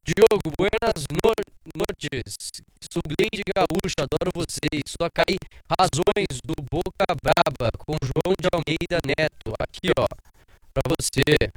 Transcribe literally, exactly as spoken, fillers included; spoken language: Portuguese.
Diogo, buenas no- noites. Sublinde Gaúcho, adoro vocês. Só caí razões do Boca Braba com João de Almeida Neto. Aqui, ó, pra você.